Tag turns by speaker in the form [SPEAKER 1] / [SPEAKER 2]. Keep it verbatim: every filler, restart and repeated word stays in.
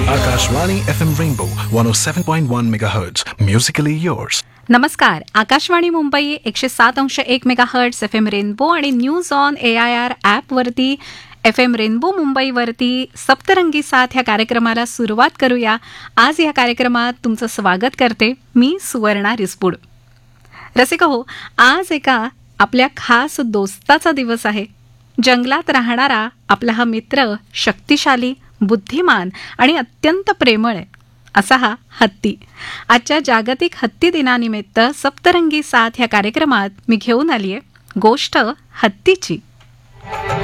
[SPEAKER 1] Akashvani F M Rainbow one oh seven point one megahertz. Musically yours.
[SPEAKER 2] नमस्कार. आकाशवाणी मुंबई एकशे सात अंश एक मेगाहर्ट्स एफ एम रेनबो आणि news on A I R ॲपवरती एफ एम रेनबो मुंबईवरती सप्तरंगी साथ ह्या कार्यक्रमाला सुरुवात करूया. आज या कार्यक्रमात तुमचं स्वागत करते मी सुवर्णा रिसपूड. रसिक हो, आज एका आपल्या खास दोस्ताचा दिवस आहे. जंगलात राहणारा आपला हा मित्र शक्तिशाली, बुद्धिमान आणि अत्यंत प्रेमळ आहे असा हा हत्ती. आजच्या जागतिक हत्ती दिनानिमित्त सप्तरंगी साथ ह्या कार्यक्रमात मी घेऊन आली आहे गोष्ट हत्तीची.